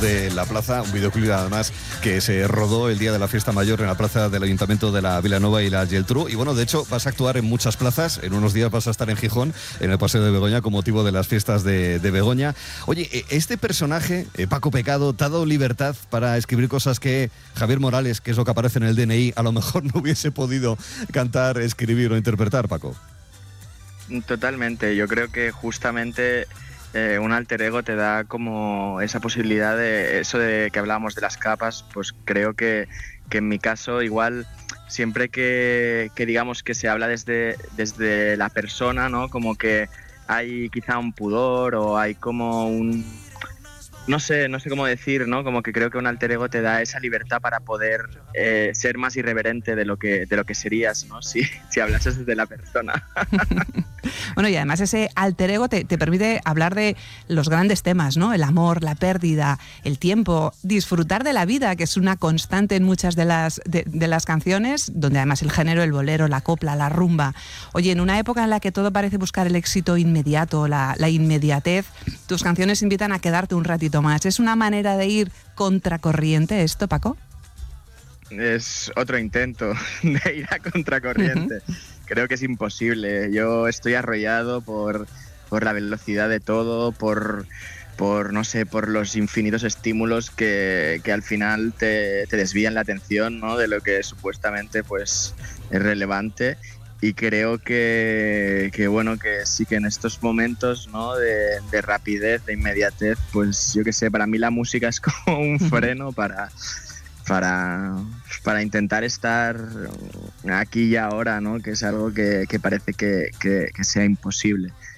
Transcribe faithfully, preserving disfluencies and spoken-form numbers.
de la plaza, un videoclip además que se rodó el día de la fiesta mayor en la plaza del Ayuntamiento de la Vilanova y la Geltrú. Y bueno, de hecho vas a actuar en muchas plazas, en unos días vas a estar en Gijón, en el Paseo de Begoña, con motivo de las fiestas de, de Begoña. Oye, este personaje, eh, Paco Pecado, ¿te ha dado libertad para escribir cosas que Javier Morales, que es lo que aparece en el D N I, a lo mejor no hubiese podido cantar, escribir o interpretar, Paco? Totalmente, yo creo que justamente eh, un alter ego te da como esa posibilidad de eso de que hablábamos de las capas, pues creo que, que en mi caso igual siempre que, que digamos que se habla desde, desde la persona, ¿no? Como que hay quizá un pudor o hay como un... No sé, no sé cómo decir, ¿no? Como que creo que un alter ego te da esa libertad para poder eh, ser más irreverente de lo que, de lo que serías, ¿no? Si, si hablases desde la persona. Bueno, y además ese alter ego te, te permite hablar de los grandes temas, ¿no? El amor, la pérdida, el tiempo, disfrutar de la vida, que es una constante en muchas de las, de, de las canciones, donde además el género, el bolero, la copla, la rumba. Oye, en una época en la que todo parece buscar el éxito inmediato, la, la inmediatez, tus canciones invitan a quedarte un ratito más. ¿Es una manera de ir contracorriente esto, Paco? Es otro intento de ir a contracorriente. Uh-huh. Creo que es imposible. Yo estoy arrollado por, por la velocidad de todo, por, por, no sé, por los infinitos estímulos que, que al final te, te desvían la atención, ¿no? De lo que supuestamente pues, es relevante. Y creo que, que, bueno, que sí que en estos momentos, ¿no? de, de rapidez, de inmediatez, pues yo qué sé, para mí la música es como un freno para... Para, para intentar estar aquí y ahora, ¿no? Que es algo que, que parece que, que, que sea imposible.